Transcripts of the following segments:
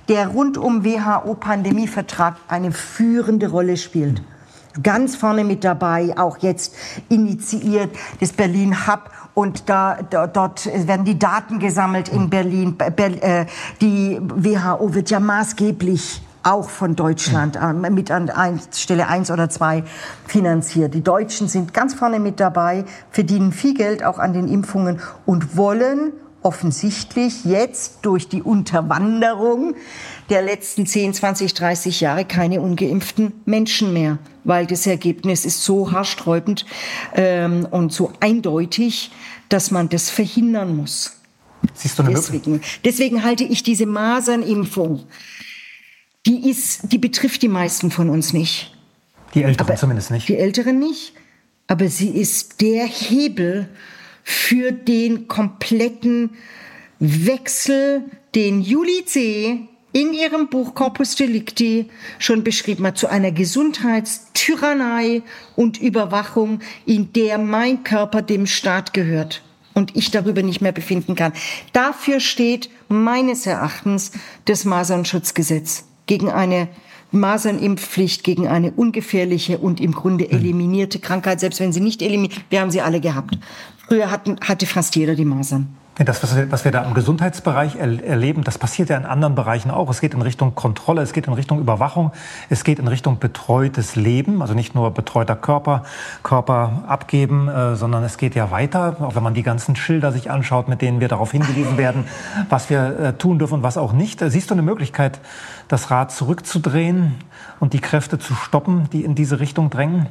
der rund um WHO-Pandemievertrag eine führende Rolle spielt. Ganz vorne mit dabei, auch jetzt initiiert das Berlin Hub. Und dort werden die Daten gesammelt in Berlin. Die WHO wird ja maßgeblich auch von Deutschland mit an Stelle 1 oder 2 finanziert. Die Deutschen sind ganz vorne mit dabei, verdienen viel Geld auch an den Impfungen und wollen offensichtlich jetzt durch die Unterwanderung der letzten 10, 20, 30 Jahre keine ungeimpften Menschen mehr, weil das Ergebnis ist so haarsträubend und so eindeutig, dass man das verhindern muss. Siehst du eine Möglichkeit? Deswegen halte ich diese Masernimpfung, die betrifft die meisten von uns nicht. Die Älteren zumindest nicht. Die Älteren nicht, aber sie ist der Hebel für den kompletten Wechsel, den Julie C. in ihrem Buch Corpus Delicti schon beschrieben hat, zu einer Gesundheitstyrannei und Überwachung, in der mein Körper dem Staat gehört und ich darüber nicht mehr befinden kann. Dafür steht meines Erachtens das Masernschutzgesetz gegen eine Masernimpfpflicht, gegen eine ungefährliche und im Grunde eliminierte Krankheit, selbst wenn sie nicht eliminiert, wir haben sie alle gehabt. Früher hatte fast jeder die Masern. Das, was wir da im Gesundheitsbereich erleben, das passiert ja in anderen Bereichen auch. Es geht in Richtung Kontrolle, es geht in Richtung Überwachung, es geht in Richtung betreutes Leben, also nicht nur betreuter Körper abgeben, sondern es geht ja weiter, auch wenn man die ganzen Schilder sich anschaut, mit denen wir darauf hingewiesen werden, was wir tun dürfen und was auch nicht. Siehst du eine Möglichkeit, das Rad zurückzudrehen und die Kräfte zu stoppen, die in diese Richtung drängen?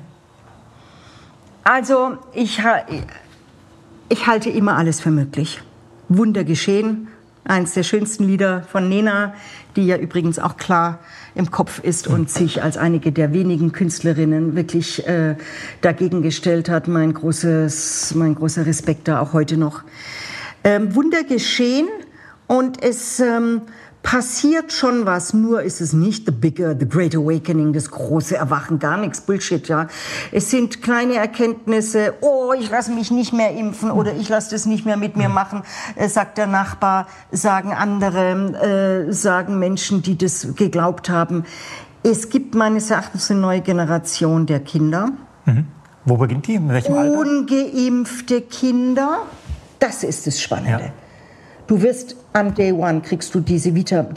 Also ich halte immer alles für möglich. Wunder geschehen, eines der schönsten Lieder von Nena, die ja übrigens auch klar im Kopf ist und sich als einige der wenigen Künstlerinnen wirklich dagegen gestellt hat. Mein großer Respekt da auch heute noch. Wunder geschehen und es passiert schon was, nur ist es nicht the Great Awakening, das große Erwachen, gar nichts, Bullshit, ja. Es sind kleine Erkenntnisse, ich lasse mich nicht mehr impfen oder ich lasse das nicht mehr mit mir machen, sagt der Nachbar, sagen andere, sagen Menschen, die das geglaubt haben. Es gibt meines Erachtens eine neue Generation der Kinder. Mhm. Wo beginnt die? In welchem Alter? Ungeimpfte Kinder, das ist das Spannende. Ja. Du wirst am Day One kriegst du diese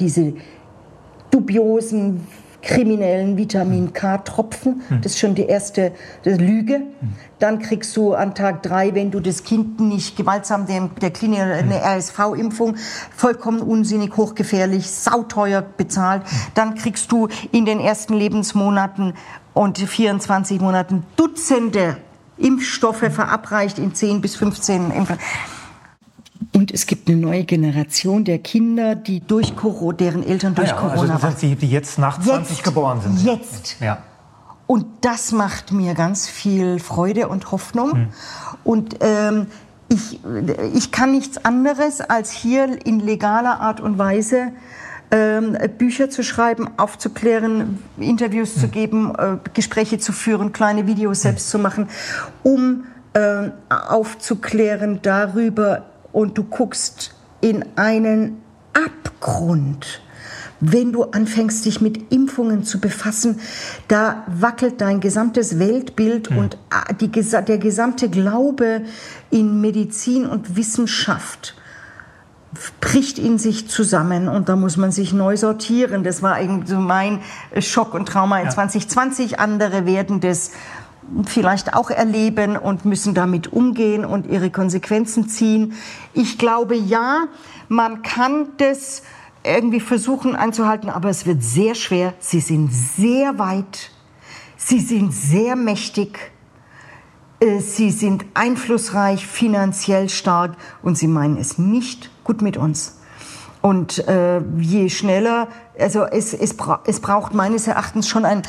dubiosen, kriminellen Vitamin-K-Tropfen. Das ist schon die erste Lüge. Dann kriegst du an Tag 3, wenn du das Kind nicht gewaltsam der Klinik eine RSV-Impfung, vollkommen unsinnig, hochgefährlich, sauteuer bezahlt. Dann kriegst du in den ersten Lebensmonaten und 24 Monaten Dutzende Impfstoffe verabreicht in 10 bis 15 Impfungen. Und es gibt eine neue Generation der Kinder, die deren Eltern durch Corona also das sind die jetzt nach 20 geboren sind. Jetzt. Ja. Und das macht mir ganz viel Freude und Hoffnung. Und ich kann nichts anderes, als hier in legaler Art und Weise Bücher zu schreiben, aufzuklären, Interviews zu geben, Gespräche zu führen, kleine Videos selbst zu machen, um aufzuklären darüber. Und du guckst in einen Abgrund. Wenn du anfängst, dich mit Impfungen zu befassen, da wackelt dein gesamtes Weltbild und der gesamte Glaube in Medizin und Wissenschaft bricht in sich zusammen und da muss man sich neu sortieren. Das war irgendwie so mein Schock und Trauma in 2020. Andere werden das vielleicht auch erleben und müssen damit umgehen und ihre Konsequenzen ziehen. Ich glaube, ja, man kann das irgendwie versuchen einzuhalten, aber es wird sehr schwer. Sie sind sehr weit, sie sind sehr mächtig, sie sind einflussreich, finanziell stark und sie meinen es nicht gut mit uns. Und je schneller, also es braucht meines Erachtens schon eine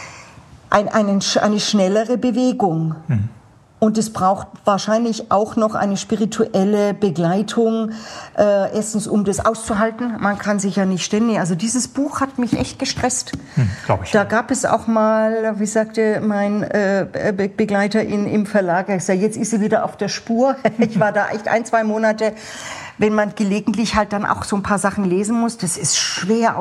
schnellere Bewegung. Und es braucht wahrscheinlich auch noch eine spirituelle Begleitung, erstens, um das auszuhalten. Man kann sich ja nicht ständig, also dieses Buch hat mich echt gestresst. Glaube ich. Da gab es auch mal, wie sagte mein Begleiter im Verlag, ich sage, jetzt ist sie wieder auf der Spur. Ich war da echt 1-2 Monate, wenn man gelegentlich halt dann auch so ein paar Sachen lesen muss, das ist schwer